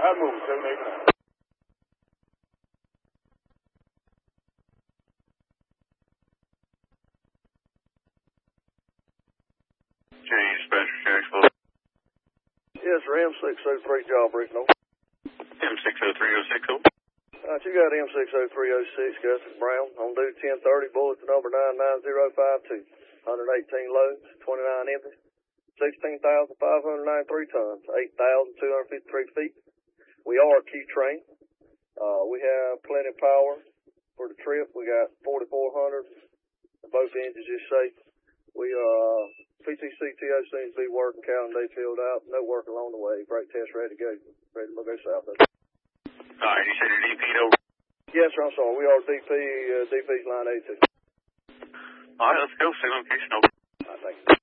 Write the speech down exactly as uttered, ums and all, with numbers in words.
I move, seven eight nine. Change special Jacksonville. Yes, sir, M six oh three job, Rickno. M six oh three oh six oh. Alright, you got M six oh three oh six, Gus Brown, on due ten thirty, bullet to number nine nine zero five two. one hundred eighteen loads, twenty-nine empty, sixteen thousand five hundred ninety-three tons, eight thousand two hundred fifty-three feet. We are Q-Train. Uh, we have plenty of power for the trip. We got forty-four hundred. Both engines is safe. We, uh, P T C T O seems to be working, counting day filled out. No work along the way. Brake test ready to go. Ready to go south. Alright, you said you're D P'd over? Yes, sir, I'm sorry. We are D P, uh, D P's line eighty-two. Alright, let's go. Same location over. Alright, thank you.